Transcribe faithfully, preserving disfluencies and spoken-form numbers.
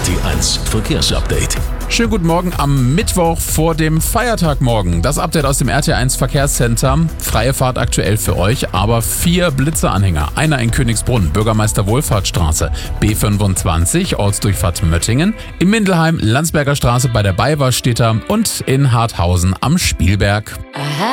T eins Verkehrsupdate. Schönen guten Morgen am Mittwoch vor dem Feiertag morgen. Das Update aus dem R T eins Verkehrscenter. Freie Fahrt aktuell für euch, aber vier Blitzeanhänger. Einer in Königsbrunn, Bürgermeister-Wohlfahrtsstraße, B fünfundzwanzig, Ortsdurchfahrt Möttingen, in Mindelheim, Landsberger Straße bei der Baywarstädter und in Harthausen am Spielberg.